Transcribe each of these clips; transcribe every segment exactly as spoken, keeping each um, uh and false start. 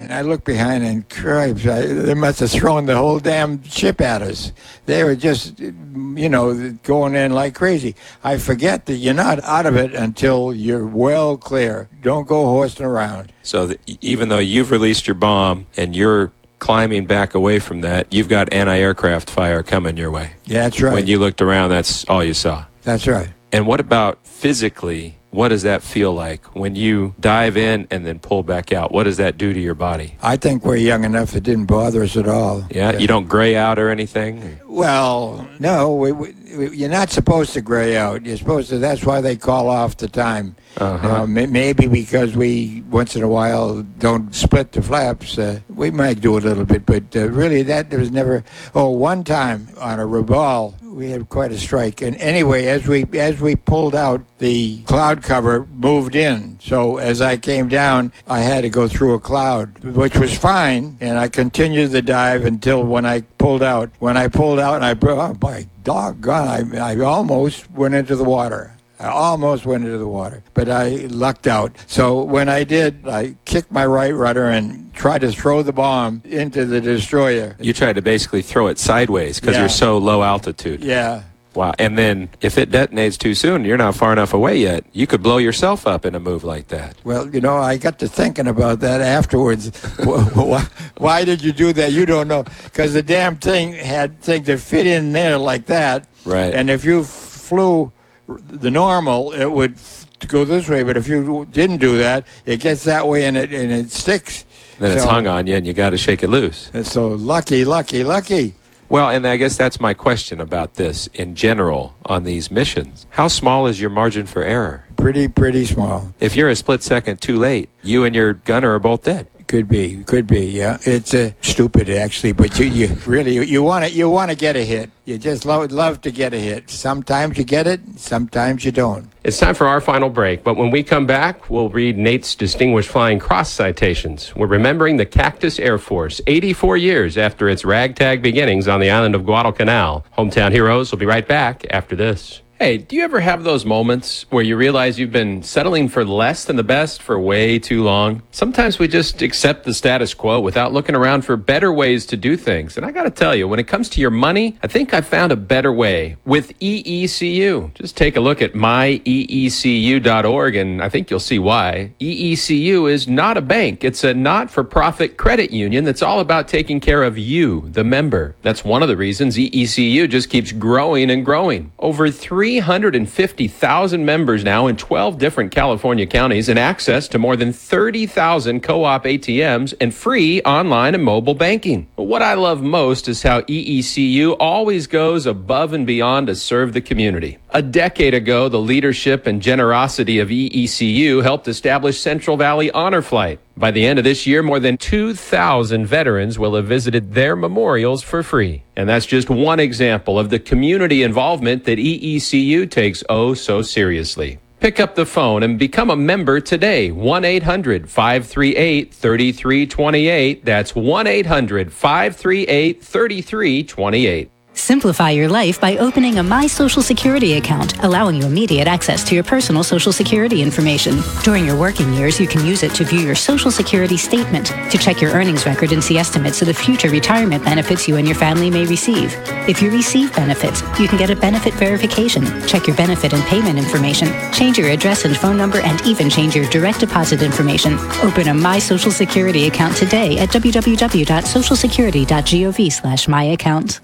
And I looked behind and cripes, I, they must have thrown the whole damn ship at us. They were just, you know, going in like crazy. I forget that you're not out of it until you're well clear. Don't go horsing around. So the, even though you've released your bomb and you're climbing back away from that, you've got anti-aircraft fire coming your way. Yeah, that's right. When you looked around, that's all you saw. That's right. And what about physically? What does that feel like when you dive in and then pull back out? What does that do to your body? I think we're young enough it didn't bother us at all. Yeah, you don't gray out or anything? Well, no, we, we, you're not supposed to gray out. You're supposed to, that's why they call off the time. Uh-huh. Uh, maybe because we, once in a while, don't split the flaps. Uh, we might do a little bit, but uh, really that there was never, oh, one time on a Reval, we had quite a strike. And anyway, as we as we pulled out, the cloud cover moved in. So as I came down, I had to go through a cloud, which was fine. And I continued the dive until when I pulled out. When I pulled out, I oh my doggone, I, I almost went into the water. I almost went into the water, but I lucked out. So when I did, I kicked my right rudder and tried to throw the bomb into the destroyer. You tried to basically throw it sideways because Yeah. you're so low altitude. Yeah. Wow. And then if it detonates too soon, you're not far enough away yet. You could blow yourself up in a move like that. Well, you know, I got to thinking about that afterwards. why, why did you do that? You don't know. Because the damn thing had things that fit in there like that. Right. And if you f- flew the normal, it would go this way. But if you didn't do that, it gets that way and it and it sticks. Then it's So- hung on you and you got to shake it loose. And so lucky, lucky, lucky. Well, and I guess that's my question about this in general on these missions. How small is your margin for error? Pretty, pretty small. If you're a split second too late, you and your gunner are both dead. Could be, could be, yeah. It's uh, stupid actually, but you, you really you want to you want to get a hit. You just love love to get a hit. Sometimes you get it, sometimes you don't. It's time for our final break, but when we come back, we'll read Nate's Distinguished Flying Cross citations. We're remembering the Cactus Air Force, eighty-four years after its ragtag beginnings on the island of Guadalcanal. Hometown Heroes will be right back after this. Hey, do you ever have those moments where you realize you've been settling for less than the best for way too long? Sometimes we just accept the status quo without looking around for better ways to do things. And I got to tell you, when it comes to your money, I think I found a better way with E E C U. Just take a look at my E E C U dot org and I think you'll see why. E E C U is not a bank. It's a not-for-profit credit union that's all about taking care of you, the member. That's one of the reasons E E C U just keeps growing and growing. Over three hundred fifty thousand members now in twelve different California counties and access to more than thirty thousand co-op A T Ms and free online and mobile banking. But what I love most is how E E C U always goes above and beyond to serve the community. A decade ago, the leadership and generosity of E E C U helped establish Central Valley Honor Flight. By the end of this year, more than two thousand veterans will have visited their memorials for free. And that's just one example of the community involvement that E E C U takes oh so seriously. Pick up the phone and become a member today. one eight hundred five three eight three three two eight. That's one eight hundred five three eight three three two eight. Simplify your life by opening a My Social Security account, allowing you immediate access to your personal Social Security information. During your working years, you can use it to view your Social Security statement, to check your earnings record and see estimates of the future retirement benefits you and your family may receive. If you receive benefits, you can get a benefit verification, check your benefit and payment information, change your address and phone number, and even change your direct deposit information. Open a My Social Security account today at w w w dot social security dot gov slash my account.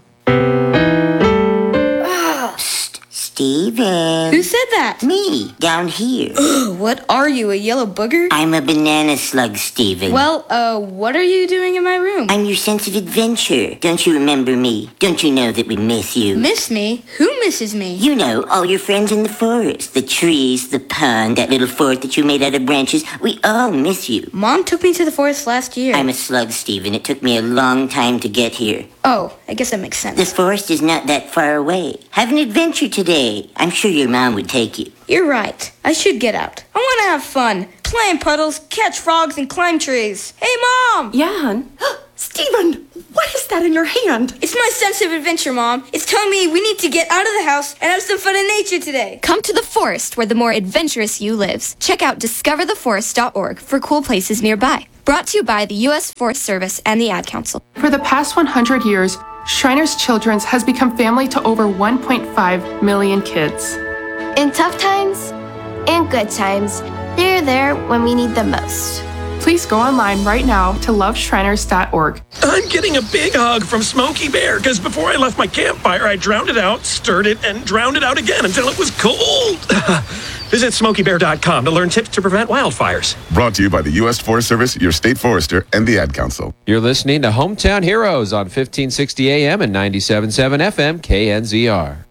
Steven. Who said that? Me, down here. Ugh, what are you, a yellow booger? I'm a banana slug, Steven. Well, uh, what are you doing in my room? I'm your sense of adventure. Don't you remember me? Don't you know that we miss you? Miss me? Who misses me? You know, all your friends in the forest. The trees, the pond, that little fort that you made out of branches. We all miss you. Mom took me to the forest last year. I'm a slug, Steven. It took me a long time to get here. Oh, I guess that makes sense. The forest is not that far away. Have an adventure today. I'm sure your mom would take you. You're right. I should get out. I want to have fun. Play in puddles, catch frogs, and climb trees. Hey, Mom! Yeah, hon. Steven, what is that in your hand? It's my sense of adventure, Mom. It's telling me we need to get out of the house and have some fun in nature today. Come to the forest where the more adventurous you lives. Check out discover the forest dot org for cool places nearby. Brought to you by the U S Forest Service and the Ad Council. For the past one hundred years, Shriners Children's has become family to over one point five million kids. In tough times and good times, they're there when we need them most. Please go online right now to love shriners dot org. I'm getting a big hug from Smokey Bear because before I left my campfire, I drowned it out, stirred it, and drowned it out again until it was cold. Visit smokey bear dot com to learn tips to prevent wildfires. Brought to you by the U S Forest Service, your state forester, and the Ad Council. You're listening to Hometown Heroes on fifteen sixty A M and ninety-seven point seven F M K N Z R.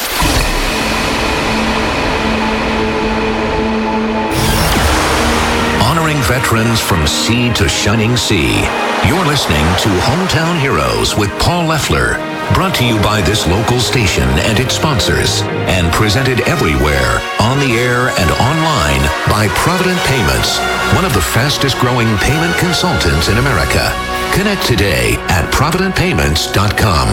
Honoring veterans from sea to shining sea. You're listening to Hometown Heroes with Paul Leffler. Brought to you by this local station and its sponsors. And presented everywhere, on the air and online, by Provident Payments, one of the fastest growing payment consultants in America. Connect today at provident payments dot com.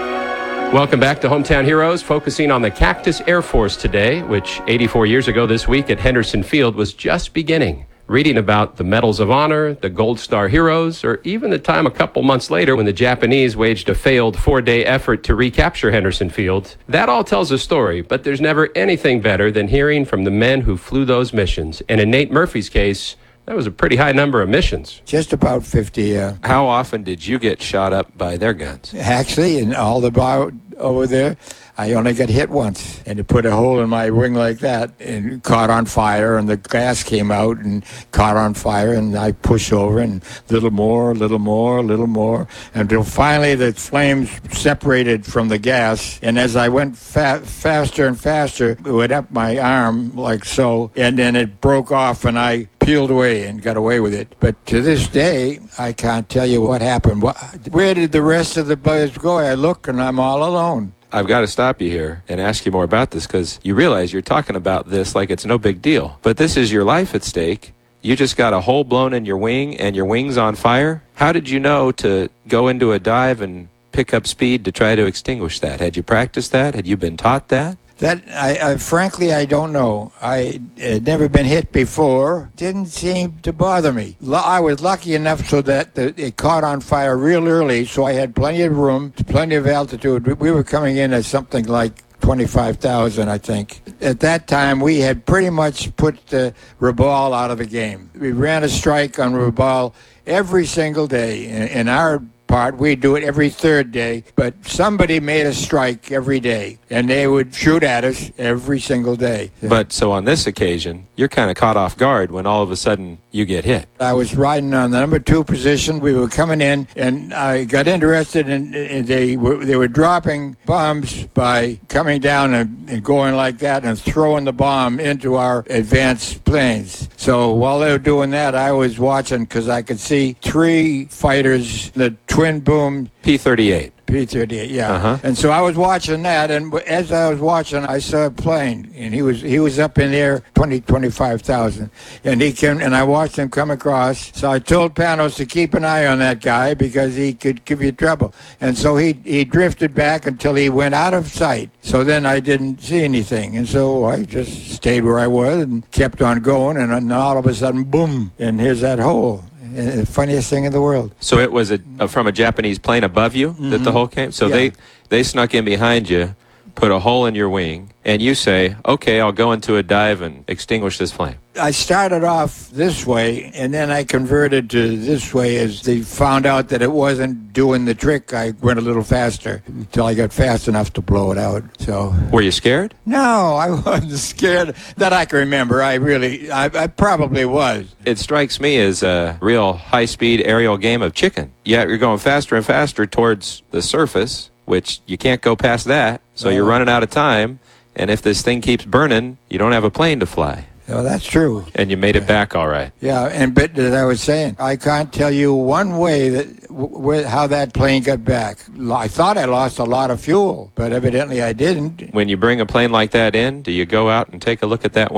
Welcome back to Hometown Heroes, focusing on the Cactus Air Force today, which eighty-four years ago this week at Henderson Field was just beginning. Reading about the Medals of Honor, the Gold Star Heroes, or even the time a couple months later when the Japanese waged a failed four-day effort to recapture Henderson Field. That all tells a story, but there's never anything better than hearing from the men who flew those missions. And in Nate Murphy's case, that was a pretty high number of missions. Just about fifty. Uh, How often did you get shot up by their guns? Actually, in all the bar over there, I only got hit once, and it put a hole in my wing like that, and it caught on fire, and the gas came out and caught on fire, and I pushed over, and little more, little more, little more, until finally the flames separated from the gas, and as I went fa- faster and faster, it went up my arm like so, and then it broke off, and I peeled away and got away with it. But to this day, I can't tell you what happened. What, where did the rest of the boys go? I look, and I'm all alone. I've got to stop you here and ask you more about this, because you realize you're talking about this like it's no big deal. But this is your life at stake. You just got a hole blown in your wing and your wing's on fire. How did you know to go into a dive and pick up speed to try to extinguish that? Had you practiced that? Had you been taught that? That, I, I frankly, I don't know. I had never been hit before. Didn't seem to bother me. I was lucky enough so that the, it caught on fire real early, so I had plenty of room, plenty of altitude. We were coming in at something like twenty-five thousand, I think. At that time, we had pretty much put the Rabal out of the game. We ran a strike on Rabal every single day. In, in our part, we do it every third day, but somebody made a strike every day, and they would shoot at us every single day. But so on this occasion, you're kind of caught off guard when all of a sudden you get hit. I was riding on the number two position. We were coming in, and I got interested in, in they were they were dropping bombs by coming down and, and going like that and throwing the bomb into our advanced planes. So while they were doing that, I was watching because I could see three fighters, the twin boom P thirty-eight. P thirty-eight, yeah. Uh-huh. And so I was watching that, and as I was watching, I saw a plane, and he was he was up in the air, twenty, twenty-five thousand, and he came, and I watched him come across. So I told Panos to keep an eye on that guy because he could give you trouble. And so he he drifted back until he went out of sight. So then I didn't see anything, and so I just stayed where I was and kept on going, and then all of a sudden, boom, and here's that hole. The funniest thing in the world. So it was a, a from a Japanese plane above you mm-hmm. that the hole came? So yeah. they, they snuck in behind you, put a hole in your wing, and you say, okay, I'll go into a dive and extinguish this flame. I started off this way, and then I converted to this way as they found out that it wasn't doing the trick. I went a little faster until I got fast enough to blow it out. So, were you scared? No, I wasn't scared that I can remember. I really, I, I probably was. It strikes me as a real high-speed aerial game of chicken. Yeah, you're going faster and faster towards the surface, which you can't go past that, so you're running out of time, and if this thing keeps burning, you don't have a plane to fly. Oh, that's true. And you made it back all right. Yeah, and but as I was saying, I can't tell you one way that w- how that plane got back. I thought I lost a lot of fuel, but evidently I didn't. When you bring a plane like that in, do you go out and take a look at that wing?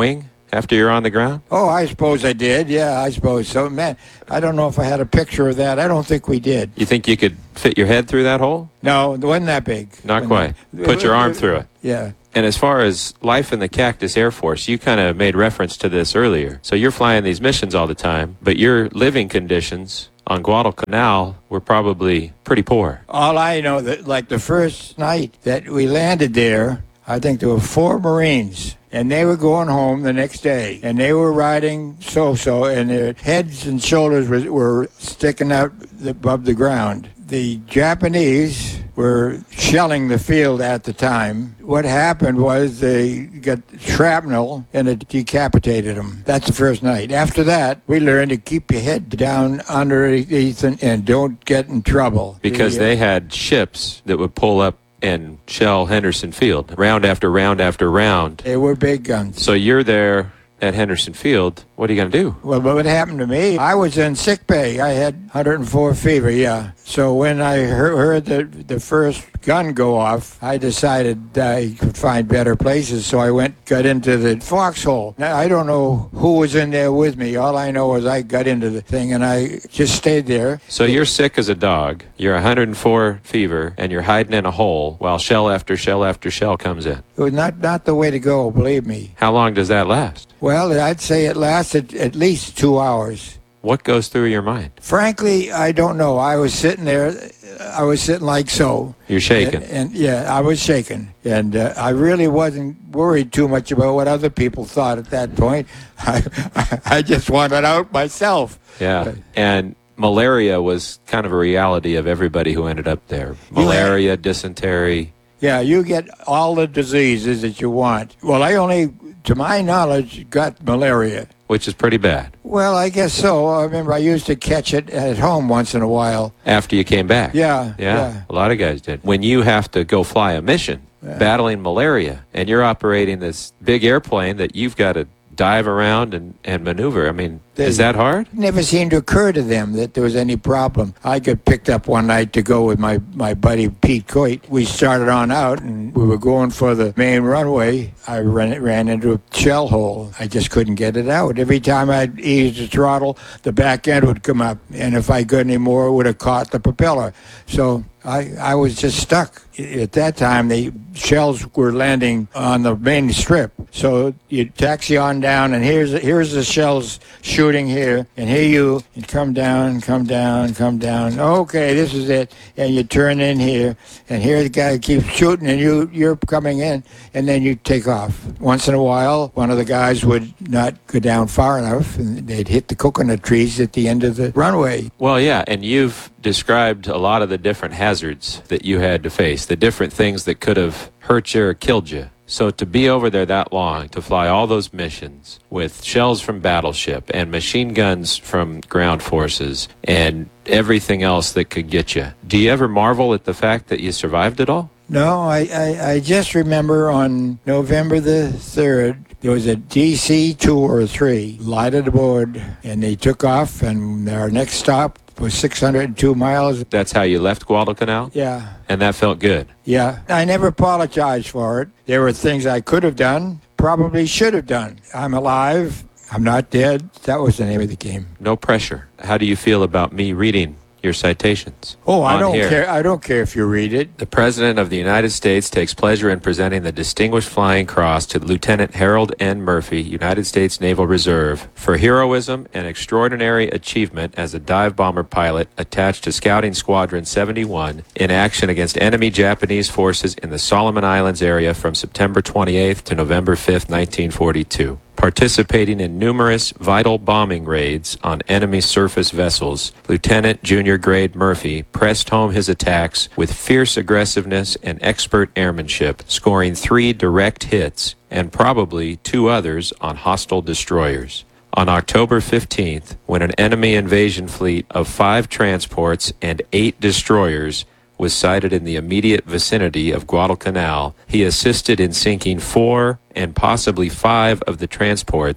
after you're on the ground? Oh, I suppose I did. Yeah, I suppose so. Man, I don't know if I had a picture of that. I don't think we did. You think you could fit your head through that hole? No, it wasn't that big. Not Wasn't quite. that- Put your arm through it. Yeah. And as far as life in the Cactus Air Force, you kind of made reference to this earlier. So you're flying these missions all the time, but your living conditions on Guadalcanal were probably pretty poor. All I know that, like the first night that we landed there, I think there were four Marines, and they were going home the next day, and they were riding so-so, and their heads and shoulders were, were sticking out above the ground. The Japanese were shelling the field at the time. What happened was they got shrapnel and it decapitated them. That's the first night. After that, we learned to keep your head down underneath and, and don't get in trouble. Because The, uh, they had ships that would pull up and shell Henderson Field, round after round after round. They were big guns. So you're there at Henderson Field. What are you going to do? Well, what happened to me, I was in sick bay. I had one hundred four fever, yeah. So when I heard, heard the, the first gun go off, I decided I could find better places. So I went, got into the foxhole. Now, I don't know who was in there with me. All I know is I got into the thing and I just stayed there. So you're sick as a dog, you're one hundred four fever, and you're hiding in a hole while shell after shell after shell comes in. It was not, not the way to go, believe me. How long does that last? Well, I'd say it lasted at least two hours. What goes through your mind? Frankly, I don't know. I was sitting there. I was sitting like so. You're shaking. And, and yeah, I was shaking. And uh, I really wasn't worried too much about what other people thought at that point. I, I just wanted out myself. Yeah. And malaria was kind of a reality of everybody who ended up there. Malaria, dysentery. Yeah, you get all the diseases that you want. Well, I only, to my knowledge, got malaria. Which is pretty bad. Well, I guess so. I remember I used to catch it at home once in a while. After you came back? Yeah. Yeah. yeah. A lot of guys did. When you have to go fly a mission, Yeah. battling malaria, and you're operating this big airplane that you've got to dive around and, and maneuver. I mean, They- is that hard? It never seemed to occur to them that there was any problem. I got picked up one night to go with my, my buddy Pete Coit. We started on out, and we were going for the main runway. I ran, ran into a shell hole. I just couldn't get it out. Every time I'd ease the throttle, the back end would come up, and if I got any more, it would have caught the propeller. So I, I was just stuck. At that time, the shells were landing on the main strip. So you taxi on down, and here's here's the shells shooting here, and here you, you come down, come down, come down. Okay, this is it. And you turn in here, and here the guy keeps shooting, and you, you're coming in, and then you take off. Once in a while, one of the guys would not go down far enough, and they'd hit the coconut trees at the end of the runway. Well, yeah, and you've described a lot of the different hazards that you had to face, the different things that could have hurt you or killed you. So to be over there that long, to fly all those missions with shells from battleship and machine guns from ground forces and everything else that could get you, do you ever marvel at the fact that you survived it all? No, I, I, I just remember on November the third, there was a D C two or three lighted aboard, and they took off, and our next stop was six hundred two miles. That's how you left Guadalcanal? Yeah. And that felt good? Yeah. I never apologized for it. There were things I could have done, probably should have done. I'm alive. I'm not dead. That was the name of the game. No pressure. How do you feel about me reading your citations? Oh, I on don't here? care. I don't care if you read it. The President of the United States takes pleasure in presenting the Distinguished Flying Cross to Lieutenant Harold N. Murphy, United States Naval Reserve, for heroism and extraordinary achievement as a dive bomber pilot attached to Scouting Squadron seventy-one in action against enemy Japanese forces in the Solomon Islands area from September twenty-eighth to November fifth, nineteen forty-two. Participating in numerous vital bombing raids on enemy surface vessels, Lieutenant Junior Grade Murphy pressed home his attacks with fierce aggressiveness and expert airmanship, scoring three direct hits and probably two others on hostile destroyers. On October fifteenth, when an enemy invasion fleet of five transports and eight destroyers was sighted in the immediate vicinity of Guadalcanal, he assisted in sinking four and possibly five of the transports,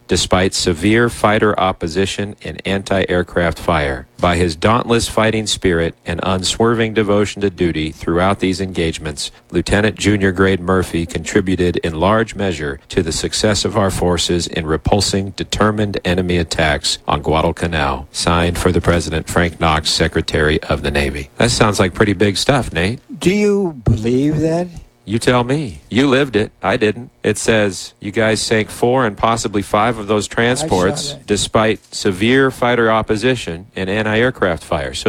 despite severe fighter opposition and anti-aircraft fire. By his dauntless fighting spirit and unswerving devotion to duty throughout these engagements, Lieutenant Junior Grade Murphy contributed in large measure to the success of our forces in repulsing determined enemy attacks on Guadalcanal. Signed for the President, Frank Knox, Secretary of the Navy. That sounds like pretty big stuff, Nate. Do you believe that? You tell me. You lived it. I didn't. It says you guys sank four and possibly five of those transports that. despite severe fighter opposition and anti-aircraft fire. So